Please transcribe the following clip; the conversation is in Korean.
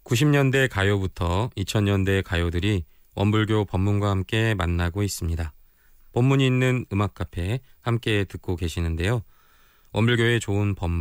90년대 가요부터 2000년대 가요들이 원불교 법문과 함께 만나고 있습니다. 법문이 있는 음악 카페 함께 듣고 계시는데요. 원불교의 좋은 법문